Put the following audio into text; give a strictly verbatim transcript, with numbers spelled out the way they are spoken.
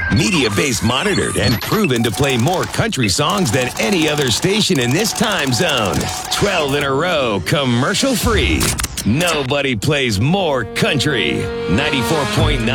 Media Base monitored and proven to play more country songs than any other station in this time zone. twelve in a row, commercial free. Nobody plays more country. ninety-four point nine